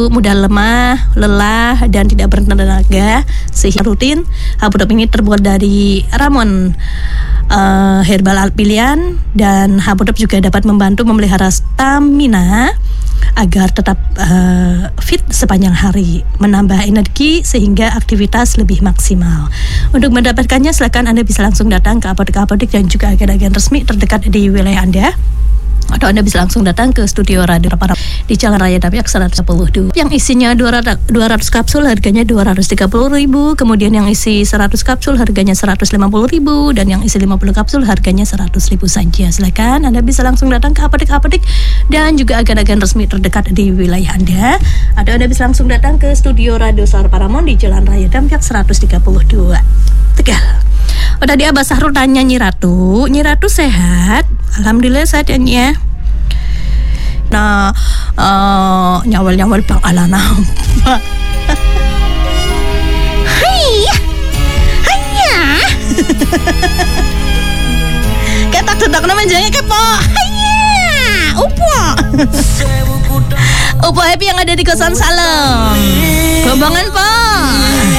mudah lemah, lelah, dan tidak bertenaga. Sehingga rutin, Hapodrop ini terbuat dari ramuan herbal pilihan, dan Hapodrop juga dapat membantu memelihara stamina agar tetap fit sepanjang hari, menambah energi sehingga aktivitas lebih maksimal. Untuk mendapatkannya, silakan Anda bisa langsung datang ke apotek-apotek dan juga agen-agen resmi terdekat di wilayah Anda. Atau Anda bisa langsung datang ke studio Radio Paramo di Jalan Raya Dampiak 110. Yang isinya 200 kapsul harganya 230.000, kemudian yang isi 100 kapsul harganya 150.000, dan yang isi 50 kapsul harganya 100.000 saja. Silakan Anda bisa langsung datang ke apotek-apotek dan juga agen-agen resmi terdekat di wilayah Anda. Atau Anda bisa langsung datang ke studio Radio Suara Paramount di Jalan Raya Dampiak 132 Tegal. Oh, tadi Abah Sahrul tanya Nyi Ratu sehat? Alhamdulillah sehat ya. Nah, nyawal Bang Alana. Hanya. Ketak tetak nama janya kepo. Hanya. Upo happy yang ada di kosan Salem. Kebangan, Pak.